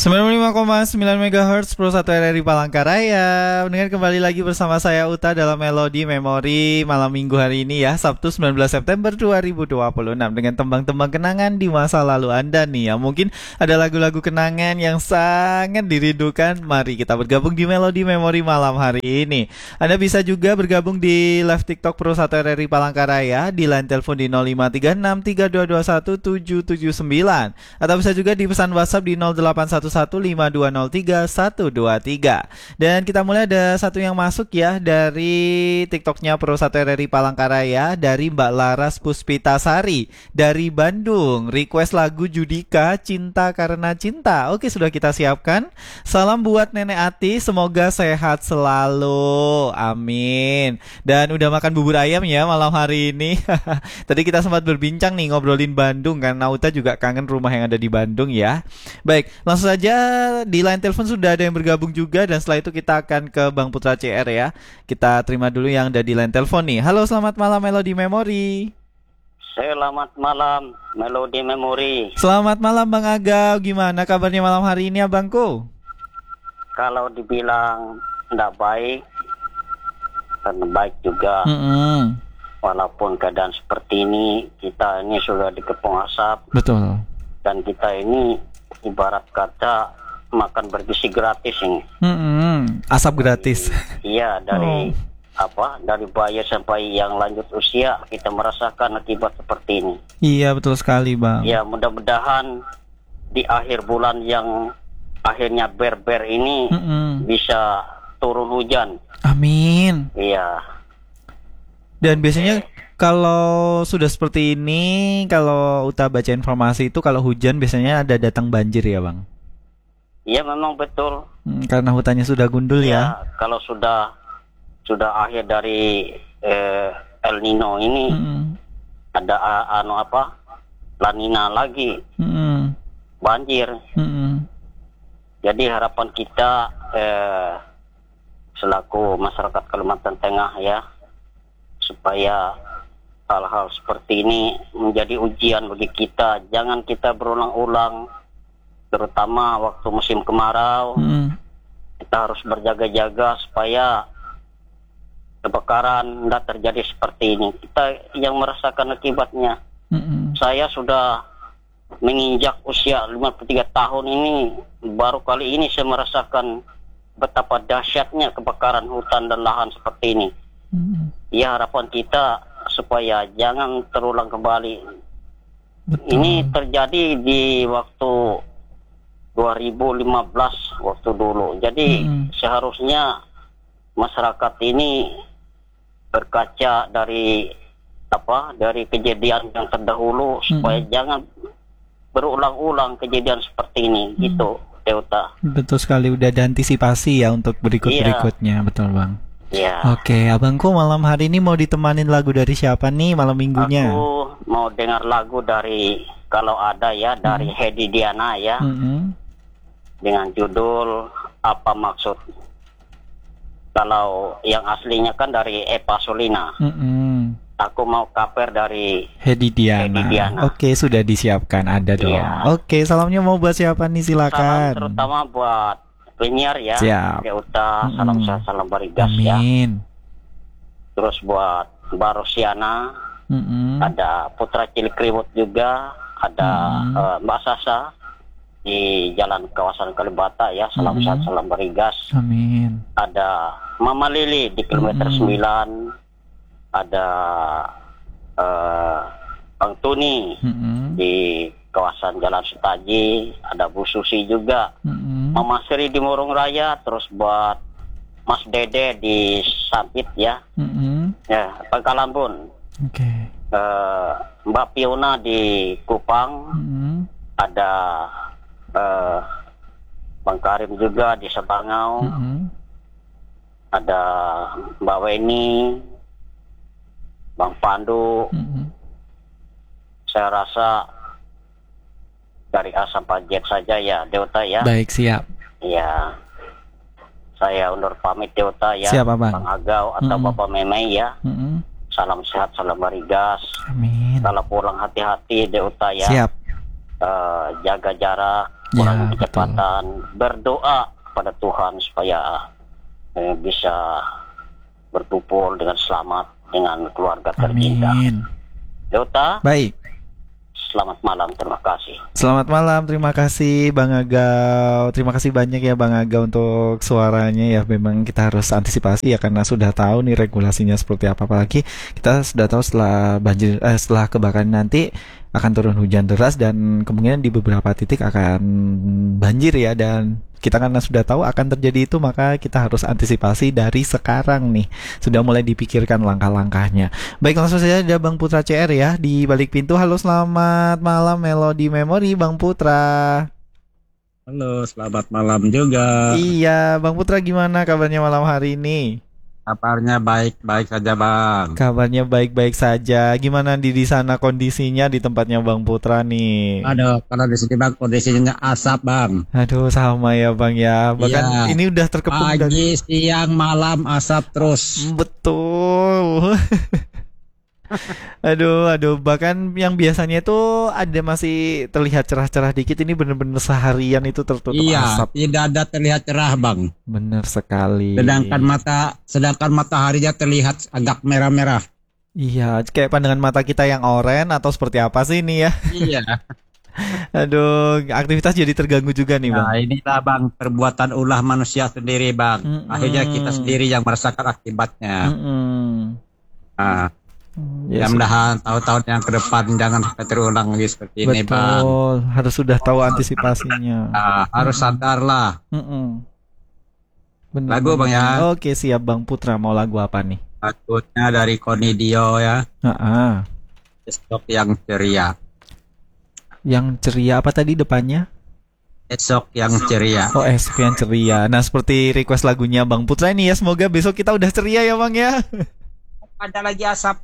95,9 MHz Pro 1 RRI Palangkaraya. Mendengar kembali lagi bersama saya Uta dalam Melodi Memori malam minggu hari ini ya, Sabtu 19 September 2026, dengan tembang-tembang kenangan di masa lalu Anda nih ya. Mungkin ada lagu-lagu kenangan yang sangat dirindukan. Mari kita bergabung di Melodi Memori malam hari ini. Anda bisa juga bergabung di live TikTok Pro 1 RRI Palangkaraya di line telepon di 05363221 779, atau bisa juga di pesan WhatsApp di 08115203 123. Dan kita mulai, ada satu yang masuk ya dari TikToknya Pro 1 RRI Palangkaraya, dari Mbak Laras Puspitasari dari Bandung. Request lagu Judika, Cinta Karena Cinta. Oke, sudah kita siapkan. Salam buat Nenek Ati, semoga sehat selalu. Amin. Dan udah makan bubur ayam ya malam hari ini. Tadi kita sempat berbincang nih, ngobrolin Bandung kan. Nauta juga kangen rumah yang ada di Bandung ya. Baik, langsung saja di line telepon sudah ada yang bergabung juga, dan setelah itu kita akan ke Bang Putra CR ya. Kita terima dulu yang ada di line telepon nih. Halo, selamat malam Melodi Memori. Selamat malam Melodi Memori. Selamat malam Bang Agau, gimana kabarnya malam hari ini abangku? Kalau dibilang tidak baik, karena baik juga. Walaupun keadaan seperti ini, kita ini sudah dikepung asap. Betul. Dan kita ini ibarat kata makan bergizi gratis ini. Asap gratis. Iya, dari dari bayi sampai yang lanjut usia kita merasakan akibat seperti ini. Iya, betul sekali Bang. Ya, mudah-mudahan di akhir bulan yang akhirnya ber-ber ini bisa turun hujan. Amin. Iya. Dan biasanya kalau sudah seperti ini, kalau Uta baca informasi itu, kalau hujan biasanya ada datang banjir ya Bang? Iya, memang betul. Karena hutannya sudah gundul ya. Kalau sudah akhir dari El Nino ini, ada La Nina lagi, banjir. Jadi harapan kita selaku masyarakat Kalimantan Tengah ya, supaya hal-hal seperti ini menjadi ujian bagi kita. Jangan kita berulang-ulang, terutama waktu musim kemarau. Kita harus berjaga-jaga supaya kebakaran tidak terjadi seperti ini. Kita yang merasakan akibatnya. Saya sudah menginjak usia 53 tahun ini, baru kali ini saya merasakan betapa dahsyatnya kebakaran hutan dan lahan seperti ini. Ya, harapan kita supaya jangan terulang kembali. Betul. Ini terjadi di waktu 2015 waktu dulu. Jadi seharusnya masyarakat ini berkaca dari kejadian yang terdahulu supaya jangan berulang-ulang kejadian seperti ini gitu, Deuta. Betul sekali, udah ada antisipasi ya untuk berikut-berikutnya. Betul Bang. Ya. Oke, abangku malam hari ini mau ditemanin lagu dari siapa nih malam minggunya? Aku mau dengar lagu dari, kalau ada ya, dari Hedi Diana ya, dengan judul Apa Maksud. Kalau yang aslinya kan dari Eva Solina. Aku mau cover dari Hedi Diana. Oke, sudah disiapkan, ada dong. Ya. Oke, salamnya mau buat siapa nih, silakan. Salam terutama buat penyiar ya. Siap. Uta, salam sehat, salam barigas. Amin. Ya. Terus buat Mbak Rosiana, ada Putra Cilik Kriwut juga, ada Mbak Sasa di Jalan Kawasan Kalibata ya, salam sehat, salam barigas. Amin. Ada Mama Lili di kilometer 9, ada Bang Tuni di kawasan Jalan Sutaji, ada Bu Susi juga, Mama Sri di Murung Raya, terus buat Mas Dede di Sampit ya, ya Pangkalan Bun. Mbak Piona di Kupang, ada Bang Karim juga di Sabangau, ada Mbak Weni, Bang Pandu. Saya rasa dari A sampai Z saja ya, Deuta ya. Baik, siap. Ya, saya undur pamit Deuta ya. Siap, Bang Agau atau Bapak Memei ya. Salam sehat, salam barigas. Amin. Kalau pulang hati-hati Deuta ya. Siap. jaga jarak, kurangi kecepatan, berdoa kepada Tuhan supaya bisa berkumpul dengan selamat dengan keluarga tercinta. Amin. Yota. Baik. Selamat malam, terima kasih. Selamat malam, terima kasih Bang Agau. Terima kasih banyak ya Bang Agau untuk suaranya ya. Memang kita harus antisipasi ya karena sudah tahu nih regulasinya seperti apa. Apalagi kita sudah tahu setelah setelah kebakaran nanti akan turun hujan deras dan kemungkinan di beberapa titik akan banjir ya, dan kita karena sudah tahu akan terjadi itu maka kita harus antisipasi dari sekarang nih. Sudah mulai dipikirkan langkah-langkahnya. Baik, langsung saja ada Bang Putra CR ya di balik pintu. Halo, selamat malam Melody Memory Bang Putra. Halo, selamat malam juga. Iya, Bang Putra gimana kabarnya malam hari ini? Kabarnya baik-baik saja, Bang. Kabarnya baik-baik saja. Gimana di sana kondisinya di tempatnya Bang Putra nih? Aduh, kalau di sini Bang kondisinya asap, Bang. Aduh, sama ya Bang ya. Bahkan Iya. ini udah terkepung Pagi, siang, malam asap terus. Betul. Aduh, bahkan yang biasanya itu ada masih terlihat cerah-cerah dikit, ini bener-bener seharian itu tertutup Iya, asap. tidak ada terlihat cerah, Bang. Bener sekali. Sedangkan mataharinya terlihat agak merah-merah. Iya, kayak pandangan mata kita yang oranye atau seperti apa sih ini ya? Iya. Aduh, aktivitas jadi terganggu juga nih Bang. Nah, inilah Bang perbuatan ulah manusia sendiri, Bang. Akhirnya kita sendiri yang merasakan akibatnya. Nah, Ya, mudah-mudahan tahun-tahun yang ke depan jangan sampai terulang lagi seperti ini, Bang. betul, harus sudah tahu antisipasinya. Nah, harus sadarlah. Bener, Lagu, Bang, ya. Oke, siap Bang Putra. Mau lagu apa nih? Lagunya dari Konidio ya. Esok yang ceria. Yang ceria apa tadi depannya? Esok yang ceria. Oh, esok yang ceria. Nah, seperti request lagunya Bang Putra ini ya. Semoga besok kita udah ceria ya Bang ya. Ada lagi asap.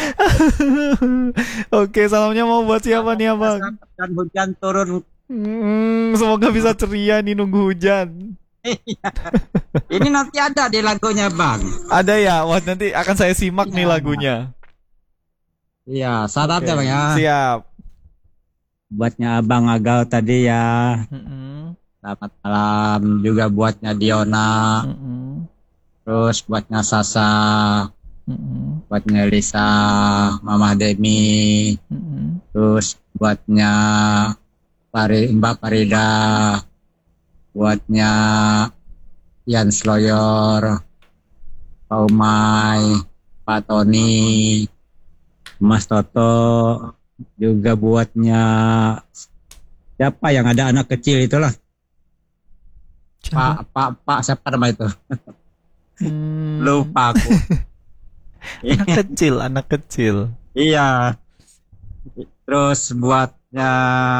Oke, salamnya mau buat siapa nih Abang? Dan hujan turun. Semoga bisa ceria nih nunggu hujan. Ini nanti ada di lagunya, Bang. Ada ya? Wah, nanti akan saya simak nih lagunya. Iya, salam ya, Bang ya. Siap. Buatnya Abang Agau tadi ya. Selamat malam juga buatnya Diona. Terus buatnya Sasa. Buatnya Lisa, Mama Demi, terus buatnya Mbak Farida, buatnya Ian Sloyor, Pak Umay, Pak Tony, Mas Toto, juga buatnya siapa yang ada anak kecil itulah, Pak siapa nama itu? Lupa aku. Anak kecil. Iya. Terus buatnya,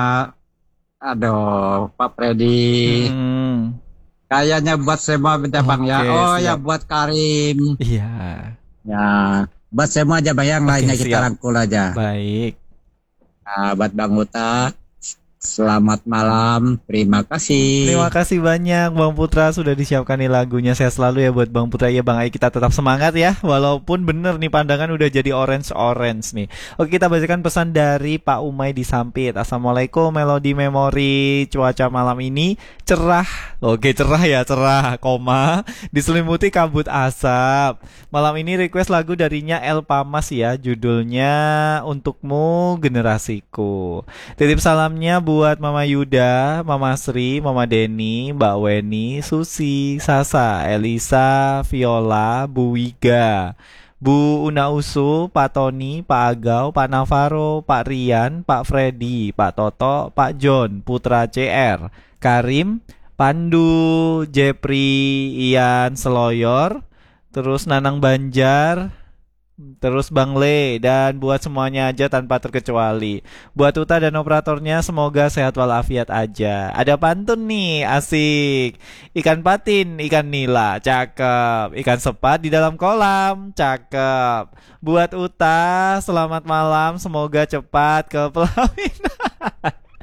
aduh, Pak Freddy. Kayaknya buat semua Bang ya. Oh siap. Ya buat Karim. Iya. Ya, buat semua aja Bang, yang lainnya kita rangkul aja. Baik. Nah, buat Bang Uta, selamat malam, terima kasih. Terima kasih banyak Bang Putra, sudah disiapkan nih lagunya. Saya selalu ya buat Bang Putra ya Bang. Ayo kita tetap semangat ya. Walaupun bener nih pandangan udah jadi orange nih. Oke, kita bacakan pesan dari Pak Umay di Sampit. Assalamualaikum Melody Memory. Cuaca malam ini cerah. Oke, cerah ya, cerah, koma, diselimuti kabut asap. Malam ini request lagu darinya El Pamas ya. Judulnya Untukmu Generasiku. Titip salamnya buat Mama Yuda, Mama Sri, Mama Deni, Mbak Weni, Susi, Sasa, Elisa, Viola, Bu Wiga, Bu Una Usu, Pak Tony, Pak Agau, Pak Navarro, Pak Rian, Pak Freddy, Pak Toto, Pak John, Putra CR, Karim, Pandu, Jepri, Ian Seloyor, terus Nanang Banjar, terus Bang Le, dan buat semuanya aja tanpa terkecuali. Buat Uta dan operatornya semoga sehat walafiat aja. Ada pantun nih, asik. Ikan patin, ikan nila, cakep. Ikan sepat di dalam kolam, cakep. Buat Uta, selamat malam, semoga cepat ke pelaminan.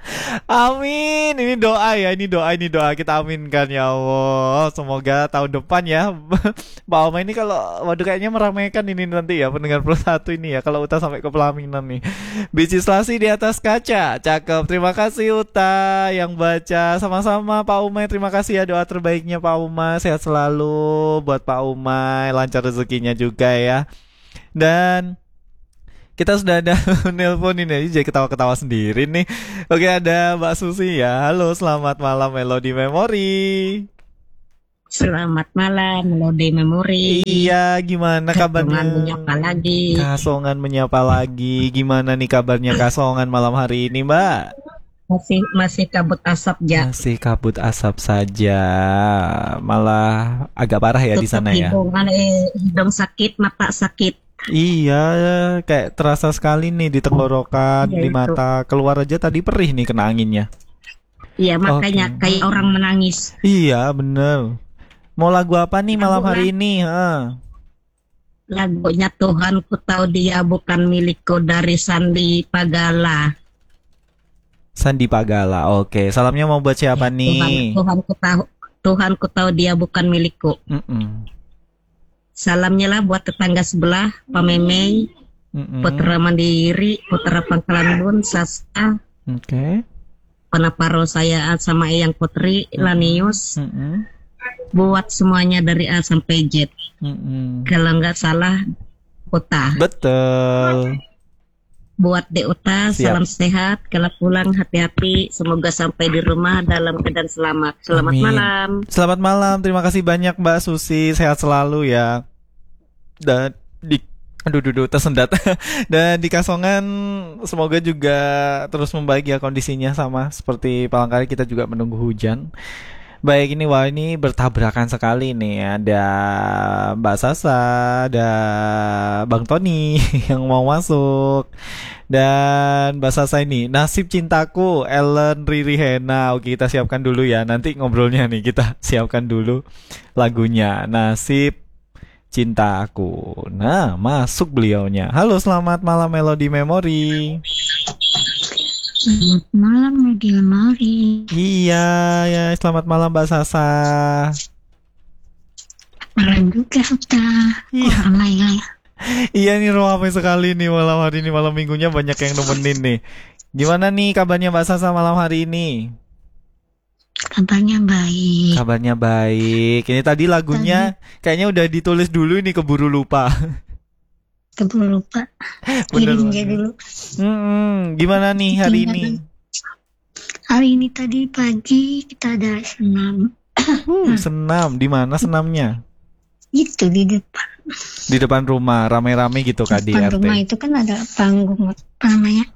Amin. Ini doa ya, ini doa kita aminkan ya Allah. Semoga tahun depan ya Pak Oma ini kalau waduh kayaknya meramaikan ini nanti ya pendengar Pro 1 ini ya kalau Uta sampai ke pelaminan nih. Biji selasi di atas kaca. Cakep. Terima kasih Uta yang baca. Sama-sama Pak Umay. Terima kasih ya doa terbaiknya Pak Umay. Sehat selalu buat Pak Umay, lancar rezekinya juga ya. Dan kita sudah ada nelpon ini jadi ketawa-ketawa sendiri nih. Oke, ada Mbak Susi ya. Halo, selamat malam Melody Memory. Selamat malam Melody Memory. Iya, gimana kabarnya? Kasongan menyapa lagi. Kasongan menyapa lagi. Gimana nih kabarnya Kasongan malam hari ini, Mbak? Masih kabut asap ya. Masih kabut asap saja. Malah agak parah ya di sana ya. Hidung sakit, mata sakit. Iya, kayak terasa sekali nih di tenggorokan, Ya, di itu. mata. Keluar aja tadi perih nih kena anginnya. Iya, makanya Oke. kayak orang menangis. Iya, bener. Mau lagu apa nih malam hari ini? Lagunya Tuhan ku tahu dia bukan milikku dari Sandi Pagala. Sandi Pagala. Oke, salamnya mau buat siapa nih? Tuhan ku tahu dia bukan milikku. Mm-mm. Salamnya lah buat tetangga sebelah, Pak Memei, Mm-mm. Putra Mandiri, Putra Pangkalan Bun, Sasa, Oke. Panaparo saya sama Eyang Putri, Lanius, Mm-mm. buat semuanya dari A sampai Z. Mm-mm. Kalau nggak salah, Uta. Betul. Buat De Uta, Siap. salam sehat. Kalau pulang hati-hati. Semoga sampai di rumah dalam keadaan selamat. Selamat Amin. malam. Selamat malam. Terima kasih banyak Mbak Susi. Sehat selalu ya. Dan di aduh tersendat. Dan di Kasongan semoga juga terus membaik ya kondisinya sama seperti Palangkaraya, kita juga menunggu hujan. Baik, ini wah ini bertabrakan sekali nih. Ada Mbak Sasa, ada Bang Tony yang mau masuk. Dan Mbak Sasa ini, Nasib Cintaku, Ellen Riri Hena. Oke, kita siapkan dulu ya. Nanti ngobrolnya nih kita siapkan dulu lagunya. Nasib Cintaku. Nah, masuk beliaunya. Halo, selamat malam Melody Memory. Selamat malam Melody Memory. Iya, ya, selamat malam Mbak Sasa. Malam juga sudah. Iya. Ramai ya. Iya nih ramai sekali nih malam hari ini, malam minggunya banyak yang nemenin nih. Gimana nih kabarnya Mbak Sasa malam hari ini? Kabarnya baik. Kabarnya baik. Ini tadi lagunya kayaknya udah ditulis dulu ini keburu lupa. Keburu lupa. Bener Kirim dia banget. dulu. Gimana nih hari ini? Hari ini tadi pagi kita ada senam. Senam. Di mana senamnya? Itu di depan. Di depan rumah, rame-rame gitu Kak di Depan RT. rumah itu kan ada panggung apa namanya?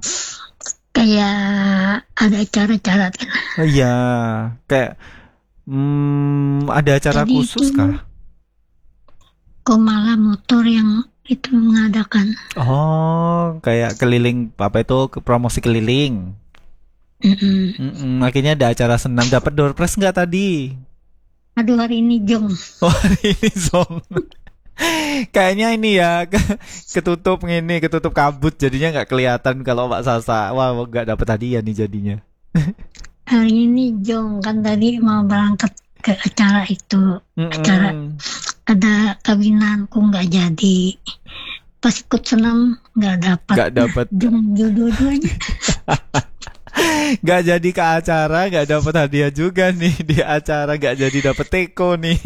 Kayak ada acara-acara kan. Oh, iya, kayak ada acara Tadi khusus itu- kah? Komala Motor yang itu mengadakan. Oh, kayak keliling apa itu promosi keliling. Akhirnya ada acara senam. Dapat door prize nggak tadi? Aduh hari ini jong. Oh, hari ini Song. Kayaknya ini ya ketutup kabut jadinya nggak kelihatan kalau Mbak Sasa. Wah, nggak dapat hadiah nih jadinya. Hari ini jong kan tadi mau berangkat ke acara itu. Acara ada kawinanku nggak jadi. Pas ikut senam nggak dapat. Nggak dapat. Jong dua-duanya. Nggak jadi ke acara, nggak dapat hadiah juga nih di acara, nggak jadi dapat teko nih.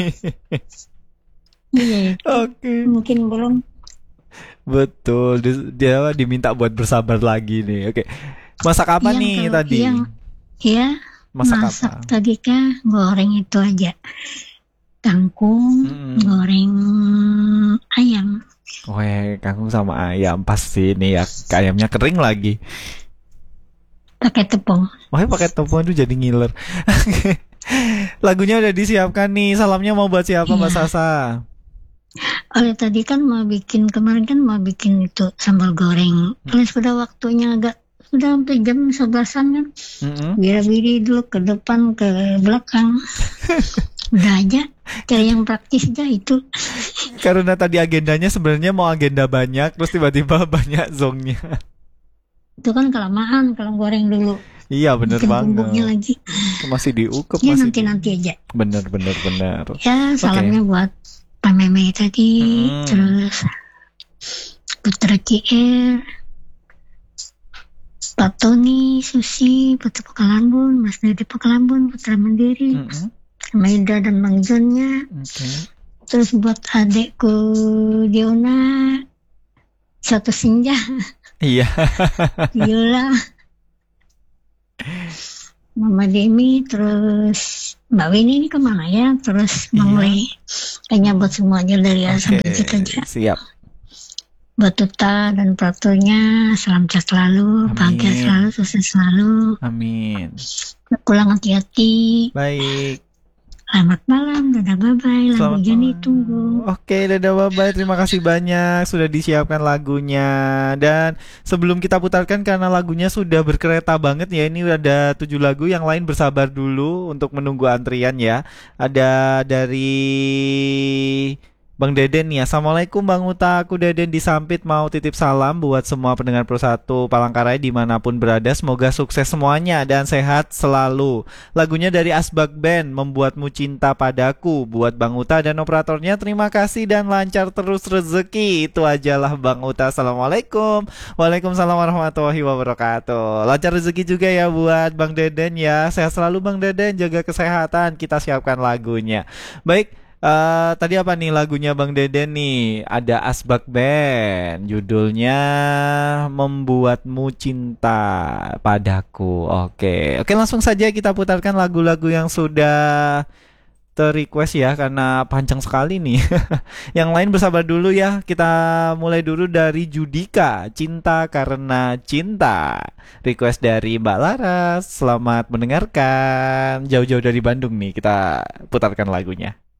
Iya. Oke. Mungkin belum. Betul, dia diminta buat bersabar lagi nih. Oke. Masak apa Yang nih kalau tadi? Ya. Masak Masak apa? tadi kan goreng itu aja. Kangkung, goreng ayam. Weh, kangkung sama ayam pasti nih ya. Ayamnya kering lagi. Pakai tepung. Wah, pakai tepung itu jadi ngiler. Lagunya udah disiapkan nih. Salamnya mau buat siapa Mbak Iya. Sasa? Oleh tadi kan kemarin kan mau bikin itu sambal goreng. Terus sudah waktunya sudah sampai jam 11-an kan. Bira-biri dulu ke depan ke belakang. Udah aja cari yang praktis aja itu. Karena tadi agendanya sebenarnya mau agenda banyak, terus tiba-tiba banyak zongnya. Itu kan kelamaan kalau goreng dulu. Iya bener Bikin banget. bumbunya lagi. Masih diungkep. Ya masih nanti aja. Bener. Ya salamnya buat Pak Meme tadi, terus Putra CR, Pak Tony, Susi, Putra Pekalambun, Mas Dede Pekalambun, Putra Mandiri, Maida dan Bang Jonnya. Terus buat adekku Diona, satu Sinja, Iya. Yola, Mama Demi, terus Mbak Winnie ini kemana ya? Terus Bang Lei. Kayaknya buat semuanya dari A sampai Z aja. Siap. Buat Tuta dan Pratonya, salam sehat selalu, bahagia selalu, sukses selalu. Amin. Pulang hati-hati. Baik. Selamat malam, dadah bye-bye, lagu Jani tunggu. Oke, dadah bye-bye, terima kasih banyak sudah disiapkan lagunya. Dan sebelum kita putarkan karena lagunya sudah berkereta banget ya, ini ada 7 lagu, yang lain bersabar dulu untuk menunggu antrian ya. Ada dari Bang Deden nih, Assalamualaikum Bang Uta, aku Deden di Sampit mau titip salam buat semua pendengar Pro 1 Palangkaraya dimanapun berada, semoga sukses semuanya dan sehat selalu. Lagunya dari Asbak Band, Membuatmu Cinta Padaku, buat Bang Uta dan operatornya, terima kasih dan lancar terus rezeki. Itu ajalah Bang Uta, Assalamualaikum. Waalaikumsalam warahmatullahi wabarakatuh. Lancar rezeki juga ya buat Bang Deden ya, sehat selalu Bang Deden, jaga kesehatan, kita siapkan lagunya. Baik. Tadi apa nih lagunya Bang Deden nih? Ada Asbak Band, judulnya Membuatmu Cinta Padaku. Oke, langsung saja kita putarkan lagu-lagu yang sudah ter-request ya, karena panjang sekali nih. Yang lain bersabar dulu ya. Kita mulai dulu dari Judika, Cinta Karena Cinta. Request dari Mbak Laras. Selamat mendengarkan. Jauh-jauh dari Bandung nih kita putarkan lagunya.